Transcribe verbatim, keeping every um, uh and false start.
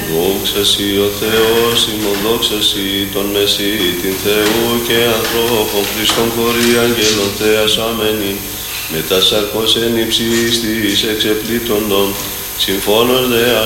Δόξα σοι ο Θεός ημών, δόξα σοι τον Μεσσή, την Θεού και ανθρώπων, Χριστόν χωρί αγγέλων Θεάς αμένην, με τα σαρκός εν υψίστης εξεπλήττοντον, συμφώνος δε